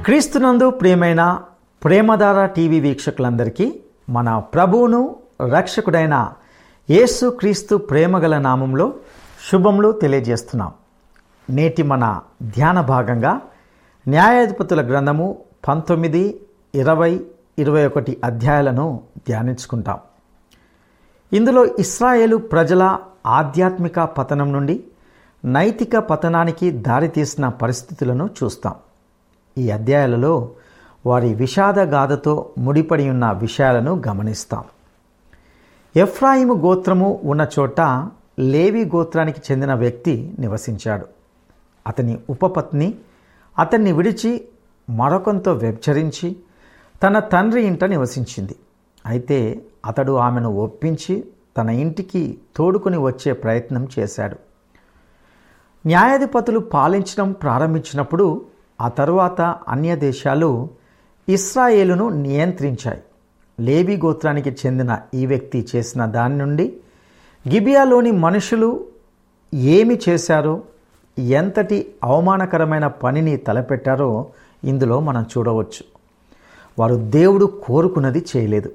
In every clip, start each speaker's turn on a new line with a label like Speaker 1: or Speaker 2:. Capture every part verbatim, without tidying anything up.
Speaker 1: క్రీస్తునందు ప్రియమైన ప్రేమధార టీవీ వీక్షకులందరికీ మన ప్రభువును రక్షకుడైన యేసు క్రీస్తు ప్రేమగల నామంలో శుభములు తెలియజేస్తున్నాం. నేటి మన ధ్యాన భాగంగా న్యాయాధిపతుల గ్రంథము పంతొమ్మిది ఇరవై ఇరవై ఒకటి అధ్యాయాలను ధ్యానించుకుంటాం. ఇందులో ఇశ్రాయేలు ప్రజల ఆధ్యాత్మిక పతనం నుండి నైతిక పతనానికి దారితీసిన పరిస్థితులను చూస్తాం. ఈ అధ్యాయాలలో వారి విషాద గాథతో ముడిపడి ఉన్న విషయాలను గమనిస్తాం. ఎఫ్రాయిము గోత్రము ఉన్న చోట లేవి గోత్రానికి చెందిన వ్యక్తి నివసించాడు. అతని ఉపపత్ని అతన్ని విడిచి మరొకంతో వ్యభిచరించి తన తండ్రి ఇంట నివసించింది. అయితే అతడు ఆమెను ఒప్పించి తన ఇంటికి తోడుకొని వచ్చే ప్రయత్నం చేశాడు. న్యాయాధిపతులు పాలించడం ప్రారంభించినప్పుడు ఆ తరువాత అన్య దేశాలు ఇశ్రాయేలును నియంత్రించాయి. లేవి గోత్రానికి చెందిన ఈ వ్యక్తి చేసిన దాని నుండి గిబియాలోని మనుషులు ఏమి చేశారో, ఎంతటి అవమానకరమైన పనిని తలపెట్టారో ఇందులో మనం చూడవచ్చు. వారు దేవుడు కోరుకున్నది చేయలేదు.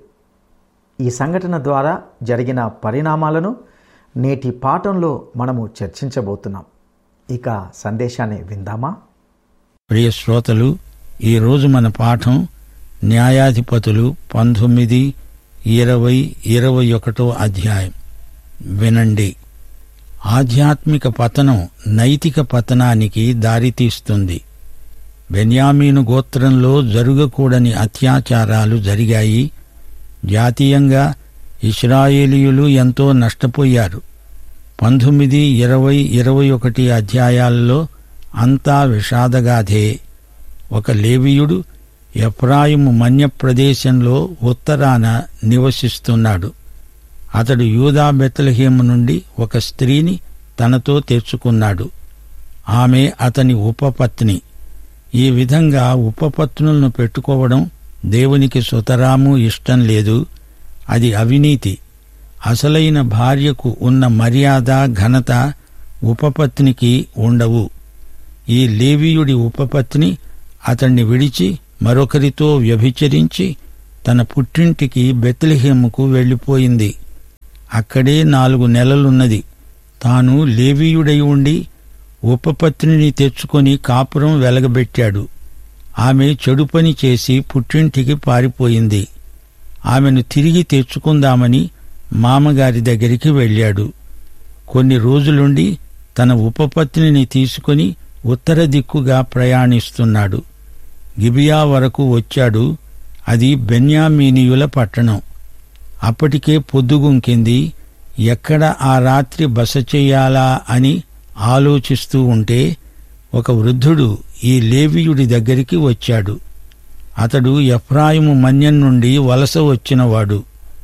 Speaker 1: ఈ సంఘటన ద్వారా జరిగిన పరిణామాలను నేటి పాఠంలో మనము చర్చించబోతున్నాం. ఇక సందేశాన్ని విందామా?
Speaker 2: ప్రియ శ్రోతలు, ఈరోజు మన పాఠం న్యాయాధిపతులు పంతొమ్మిది ఇరవై ఇరవై ఒకటో అధ్యాయం. వినండి. ఆధ్యాత్మిక పతనం నైతిక పతనానికి దారితీస్తుంది. బెన్యామీను గోత్రంలో జరగకూడని అత్యాచారాలు జరిగాయి. జాతీయంగా ఇశ్రాయేలీయులు ఎంతో నష్టపోయారు. పంతొమ్మిది ఇరవై ఇరవై ఒకటి అధ్యాయాలలో అంతా విషాదగాథే. ఒక లేవీయుడు ఎఫ్రాయిము మన్య ప్రదేశంలో ఉత్తరాన నివసిస్తున్నాడు. అతడు యూదా బెత్లెహేము నుండి ఒక స్త్రీని తనతో తెచ్చుకున్నాడు. ఆమె అతని ఉపపత్ని. ఈ విధంగా ఉపపత్నులను పెట్టుకోవడం దేవునికి సుతరాము ఇష్టం లేదు. అది అవినీతి. అసలైన భార్యకు ఉన్న మర్యాద, ఘనత ఉపపత్నికి ఉండవు. ఈ లేవీయుడి ఉపపత్ని అతణ్ణి విడిచి మరొకరితో వ్యభిచరించి తన పుట్టింటికి బెత్లెహేముకు వెళ్లిపోయింది. అక్కడే నాలుగు నెలలున్నది. తాను లేవీయుడై ఉండి ఉపపత్నిని తెచ్చుకొని కాపురం వెలగబెట్టాడు. ఆమె చెడు పని చేసి పుట్టింటికి పారిపోయింది. ఆమెను తిరిగి తెచ్చుకుందామని మామగారి దగ్గరికి వెళ్ళాడు. కొన్ని రోజులుండి తన ఉపపత్నిని తీసుకుని ఉత్తర దిక్కుగా ప్రయాణిస్తున్నాడు. గిబియా వరకు వచ్చాడు. అది బెన్యామీనీయుల పట్టణం. అప్పటికే పొద్దుగుంకింది. ఎక్కడ ఆ రాత్రి బస చెయ్యాలా అని ఆలోచిస్తూ ఉంటే ఒక వృద్ధుడు ఈ లేవీయుడి దగ్గరికి వచ్చాడు. అతడు ఎఫ్రాయిము మన్యం నుండి వలస వచ్చినవాడు.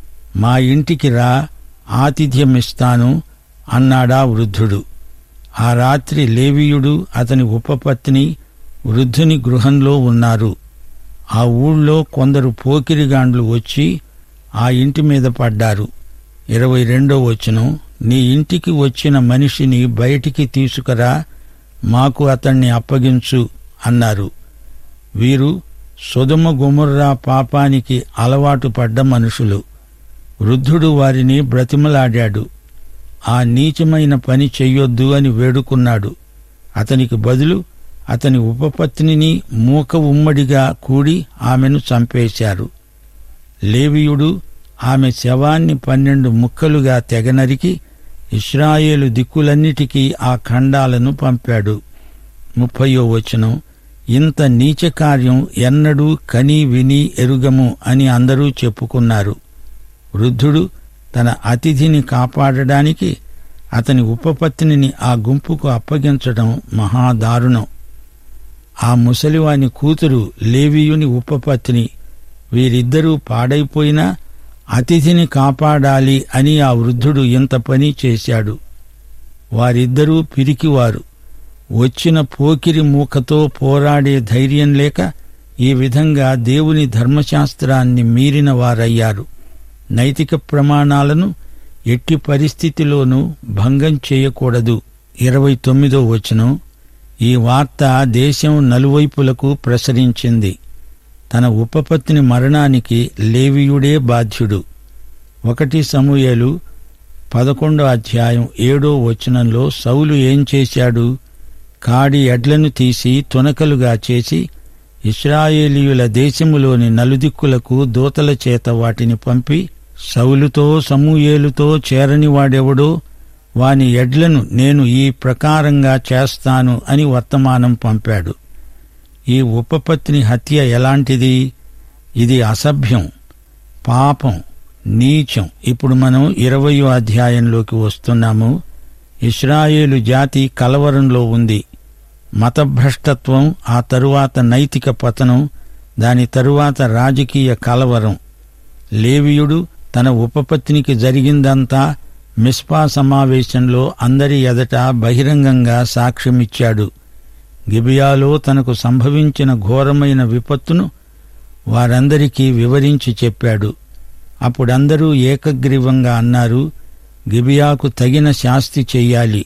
Speaker 2: మా ఇంటికి రా, ఆతిథ్యమిస్తాను అన్నాడా వృద్ధుడు. ఆ రాత్రి లేవీయుడు, అతని ఉపపత్ని వృద్ధుని గృహంలో ఉన్నారు. ఆ ఊళ్ళో కొందరు పోకిరిగాండ్లు వచ్చి ఆ ఇంటి మీద పడ్డారు. ఇరవై రెండో వచనం, నీ ఇంటికి వచ్చిన మనిషిని బయటికి తీసుకురా, మాకు అతణ్ణి అప్పగించు అన్నారు. వీరు సొదొమ గొమొర్రా పాపానికి అలవాటు పడ్డ మనుషులు. వృద్ధుడు వారిని బ్రతిమలాడాడు. ఆ నీచమైన పని చెయ్యొద్దు అని వేడుకున్నాడు. అతనికి బదులు అతని ఉపపత్నిని మూక ఉమ్మడిగా కూడి ఆమెను చంపేశారు. లేవీయుడు ఆమె శవాన్ని పన్నెండు ముక్కలుగా తెగనరికి ఇశ్రాయేలు దిక్కులన్నిటికీ ఆ ఖండాలను పంపాడు. ముప్పయో వచనం, ఇంత నీచకార్యం ఎన్నడూ కనీ విని ఎరుగము అని అందరూ చెప్పుకున్నారు. వృద్ధుడు తన అతిథిని కాపాడడానికి అతని ఉపపత్నిని ఆ గుంపుకు అప్పగించడం మహాదారుణం. ఆ ముసలివాని కూతురు లేవీయుని ఉపపత్ని. వీరిద్దరూ పాడైపోయినా అతిథిని కాపాడాలి అని ఆ వృద్ధుడు ఇంత పని చేశాడు. వారిద్దరూ పిరికివారు. వచ్చిన పోకిరి మూకతో పోరాడే ధైర్యం లేక ఈ విధంగా దేవుని ధర్మశాస్త్రాన్ని మీరిన వారయ్యారు. నైతిక ప్రమాణాలను ఎట్టి పరిస్థితిలోనూ భంగం చేయకూడదు. ఇరవై తొమ్మిదో వచనం, ఈ వార్త దేశం నలువైపులకు ప్రసరించింది. తన ఉపపత్ని మరణానికి లేవీయుడే బాధ్యుడు. ఒకటి సమూయేలు పదకొండో అధ్యాయం ఏడో వచనంలో సౌలు ఏం చేశాడు? కాడి ఎడ్లను తీసి తునకలుగా చేసి ఇశ్రాయేలీయుల దేశములోని నలుదిక్కులకు దూతల చేత వాటిని పంపి, సౌలుతో సమూయేలుతో చేరని వాడెవడో వాని ఎడ్లను నేను ఈ ప్రకారంగా చేస్తాను అని వర్తమానం పంపాడు. ఈ ఉపపత్ని హత్య ఎలాంటిది? ఇది అసభ్యం, పాపం, నీచం. ఇప్పుడు మనం ఇరవయో అధ్యాయంలోకి వస్తున్నాము. ఇశ్రాయేలు జాతి కలవరంలో ఉంది. మతభ్రష్టత్వం, ఆ తరువాత నైతిక పతనం, దాని తరువాత రాజకీయ కలవరం. లేవీయుడు తన ఉపపత్నికి జరిగిందంతా మిస్పా సమావేశంలో అందరి ఎదట బహిరంగంగా సాక్ష్యమిచ్చాడు. గిబియాలో తనకు సంభవించిన ఘోరమైన విపత్తును వారందరికీ వివరించి చెప్పాడు. అప్పుడందరూ ఏకగ్రీవంగా అన్నారు, గిబియాకు తగిన శాస్తి చెయ్యాలి.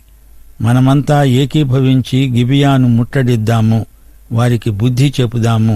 Speaker 2: మనమంతా ఏకీభవించి గిబియాను ముట్టడిద్దాము, వారికి బుద్ధి చెపుదాము.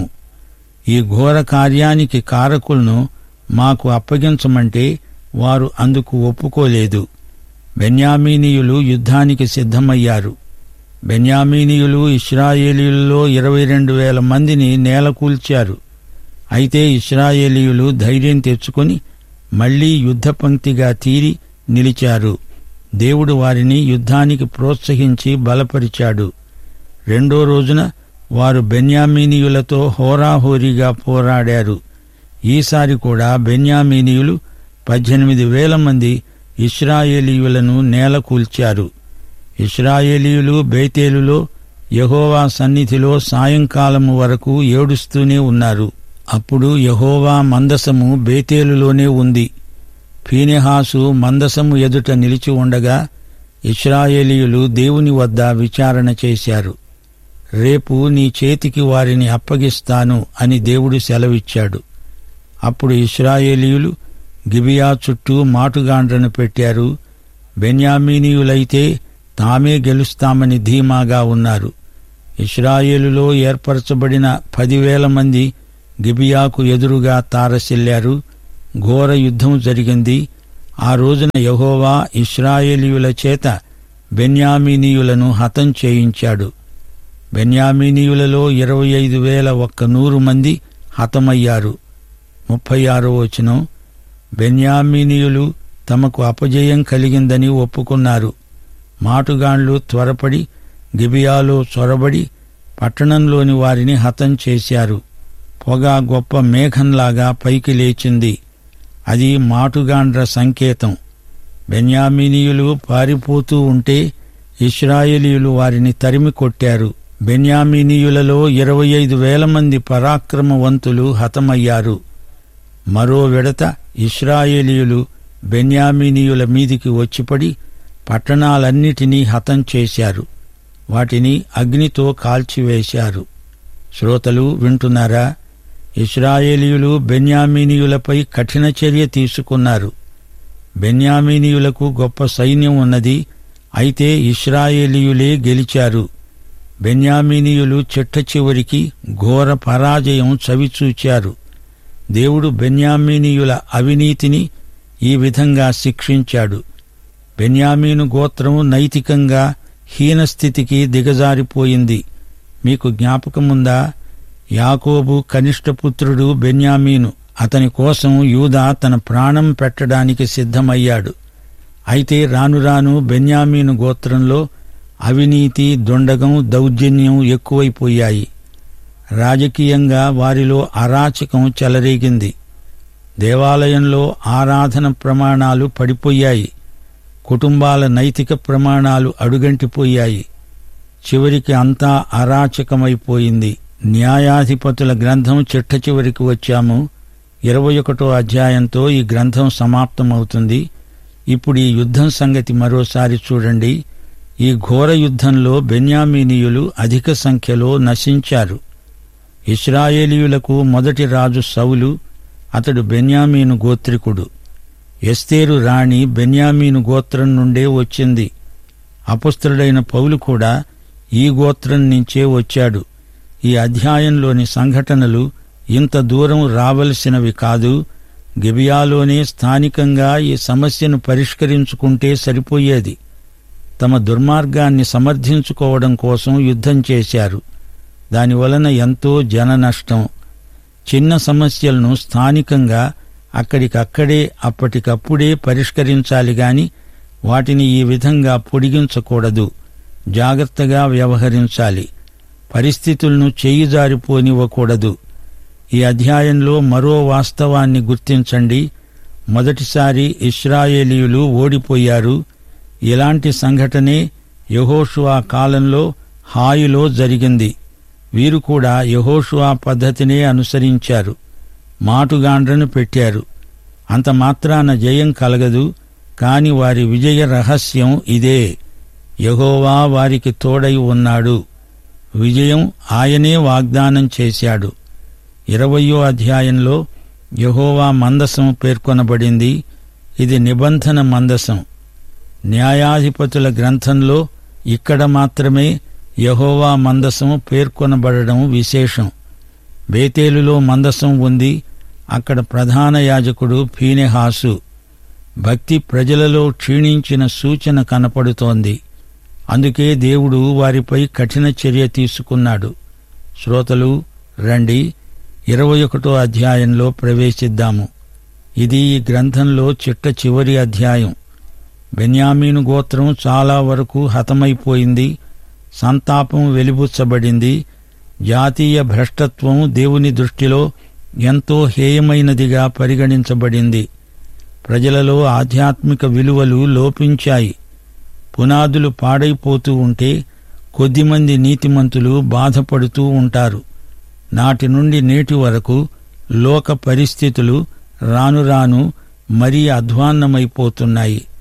Speaker 2: ఈ ఘోర కార్యానికి కారకులను మాకు అప్పగించమంటే వారు అందుకు ఒప్పుకోలేదు. బెన్యామీనీయులు యుద్ధానికి సిద్ధమయ్యారు. బెన్యామీనీయులు ఇశ్రాయేలీయులలో ఇరవై రెండు వేల మందిని నేలకూల్చారు. అయితే ఇశ్రాయేలీయులు ధైర్యం తెచ్చుకుని మళ్లీ యుద్ధ పంక్తిగా తీరి నిలిచారు. దేవుడు వారిని యుద్ధానికి ప్రోత్సహించి బలపరిచాడు. రెండో రోజున వారు బెన్యామీనీయులతో హోరాహోరీగా పోరాడారు. ఈసారి కూడా బెన్యామీనీయులు పద్దెనిమిది వేల మంది ఇశ్రాయేలీయులను నేలకూల్చారు. ఇశ్రాయేలీయులు బేతేలులో యెహోవా సన్నిధిలో సాయంకాలము వరకు ఏడుస్తూనే ఉన్నారు. అప్పుడు యెహోవా మందసము బేతేలులోనే ఉంది. ఫీనెహాసు మందసము ఎదుట నిలిచి ఉండగా ఇశ్రాయేలీయులు దేవుని వద్ద విచారణ చేశారు. రేపు నీ చేతికి వారిని అప్పగిస్తాను అని దేవుడు సెలవిచ్చాడు. అప్పుడు ఇశ్రాయేలీయులు గిబియా చుట్టూ మాటుగాండ్రను పెట్టారు. బెన్యామీనీయులైతే తామే గెలుస్తామని ధీమాగా ఉన్నారు. ఇశ్రాయేలులో ఏర్పరచబడిన పదివేల మంది గిబియాకు ఎదురుగా తారసిల్లారు. ఘోర యుద్ధం జరిగింది. ఆ రోజున యెహోవా ఇశ్రాయేలీయుల చేత బెన్యామీనీయులను హతం చేయించాడు. బెన్యామీనీయులలో ఇరవై ఐదు వేల ఒక్క నూరు మంది హతమయ్యారు. ముప్పై ఆరో వచనం, బెన్యామీనీయులు తమకు అపజయం కలిగిందని ఒప్పుకున్నారు. మాటుగాండ్లు త్వరపడి గిబియాలో చొరబడి పట్టణంలోని వారిని హతం చేశారు. పొగ గొప్ప మేఘంలాగా పైకి లేచింది. అది మాటుగాండ్ర సంకేతం. బెన్యామీనీయులు పారిపోతూ ఉంటే ఇశ్రాయేలీయులు వారిని తరిమి కొట్టారు. బెన్యామీనీయులలో ఇరవై ఐదు వేల మంది పరాక్రమవంతులు హతమయ్యారు. మరో విడత ఇశ్రాయేలీయులు బెన్యామీనీయుల మీదికి వచ్చిపడి పట్టణాలన్నిటినీ హతం చేశారు. వాటిని అగ్నితో కాల్చివేశారు. శ్రోతలు వింటున్నారా? ఇశ్రాయేలీయులు బెన్యామీనీయులపై కఠిన చర్య తీసుకున్నారు. బెన్యామీనీయులకు గొప్ప సైన్యం ఉన్నది. అయితే ఇశ్రాయేలీయులే గెలిచారు. బెన్యామీనీయులు చిట్ట చివరికి ఘోర పరాజయం చవిచూచారు. దేవుడు బెన్యామీనీయుల అవినీతిని ఈ విధంగా శిక్షించాడు. బెన్యామీను గోత్రం నైతికంగా హీనస్థితికి దిగజారిపోయింది. మీకు జ్ఞాపకముందా? యాకోబు కనిష్టపుత్రుడు బెన్యామీను. అతని కోసం యూదా తన ప్రాణం పెట్టడానికి సిద్ధమయ్యాడు. అయితే రాను రాను బెన్యామీను గోత్రంలో అవినీతి, దొండగం, దౌర్జన్యం ఎక్కువైపోయాయి. రాజకీయంగా వారిలో అరాచకం చెలరేగింది. దేవాలయంలో ఆరాధన ప్రమాణాలు పడిపోయాయి. కుటుంబాల నైతిక ప్రమాణాలు అడుగంటిపోయాయి. చివరికి అంతా అరాచకమైపోయింది. న్యాయాధిపతుల గ్రంథం చిట్ట చివరికి వచ్చాము. ఇరవై ఒకటో అధ్యాయంతో ఈ గ్రంథం సమాప్తమవుతుంది. ఇప్పుడు ఈ యుద్ధం సంగతి మరోసారి చూడండి. ఈ ఘోర యుద్ధంలో బెన్యామీనీయులు అధిక సంఖ్యలో నశించారు. ఇశ్రాయేలీయులకు మొదటి రాజు సౌలు. అతడు బెన్యామీను గోత్రికుడు. ఎస్తేరు రాణి బెన్యామీను గోత్రం నుండే వచ్చింది. అపొస్తలుడైన పౌలు కూడా ఈ గోత్రం నుంచే వచ్చాడు. ఈ అధ్యాయంలోని సంఘటనలు ఇంత దూరం రావలసినవి కాదు. గిబియాలోనే స్థానికంగా ఈ సమస్యను పరిష్కరించుకుంటే సరిపోయేది. తమ దుర్మార్గాన్ని సమర్థించుకోవడం కోసం యుద్ధం చేశారు. దానివలన ఎంతో జన నష్టం. చిన్న సమస్యలను స్థానికంగా అక్కడికక్కడే అప్పటికప్పుడే పరిష్కరించాలి గాని వాటిని ఈ విధంగా పొడిగించకూడదు. జాగ్రత్తగా వ్యవహరించాలి. పరిస్థితులను చేయిజారిపోనివ్వకూడదు. ఈ అధ్యాయంలో మరో వాస్తవాన్ని గుర్తించండి. మొదటిసారి ఇశ్రాయేలీయులు ఓడిపోయారు. ఇలాంటి సంఘటనే యెహోషువ కాలంలో హాయిలో జరిగింది. వీరు కూడా యెహోషువ పద్ధతినే అనుసరించారు. మాటుగాండ్రను పెట్టారు. అంత మాత్రాన జయం కలగదు. కాని వారి విజయ రహస్యం ఇదే: యెహోవా వారికి తోడై ఉన్నాడు. విజయం ఆయనే వాగ్దానం చేశాడు. ఇరవయో అధ్యాయంలో యెహోవా మందసం పేర్కొనబడింది. ఇది నిబంధన మందసం. న్యాయాధిపతుల గ్రంథంలో ఇక్కడ మాత్రమే యెహోవా మందసం పేర్కొనబడడం విశేషం. బేతేలులో మందసం ఉంది. అక్కడ ప్రధాన యాజకుడు ఫీనెహాసు. భక్తి ప్రజలలో క్షీణించిన సూచన కనపడుతోంది. అందుకే దేవుడు వారిపై కఠిన చర్య తీసుకున్నాడు. శ్రోతలు రండి, ఇరవై ఒకటో అధ్యాయంలో ప్రవేశిద్దాము. ఇది ఈ గ్రంథంలో చిట్ట చివరి అధ్యాయం. బెన్యామీను గోత్రం చాలా వరకు హతమైపోయింది. సంతాపం వెలిబుచ్చబడింది. జాతీయ భ్రష్టత్వం దేవుని దృష్టిలో ఎంతో హేయమైనదిగా పరిగణించబడింది. ప్రజలలో ఆధ్యాత్మిక విలువలు లోపించాయి. పునాదులు పాడైపోతూ ఉంటే కొద్దిమంది నీతిమంతులు బాధపడుతూ ఉంటారు. నాటి నుండి నేటి వరకు లోక పరిస్థితులు రాను రాను మరీ అధ్వాన్నమైపోతున్నాయి.